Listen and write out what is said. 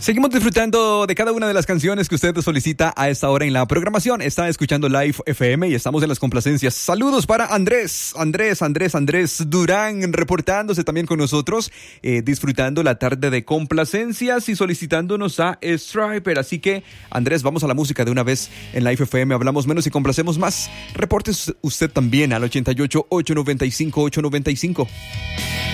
Seguimos disfrutando de cada una de las canciones que usted solicita a esta hora en la programación. Está escuchando Live FM y estamos en las complacencias. Saludos para Andrés Durán, reportándose también con nosotros, disfrutando la tarde de complacencias y solicitándonos a Striper. Así que, Andrés, vamos a la música de una vez en Live FM. Hablamos menos y complacemos más. Reporte usted también al 88-895-895.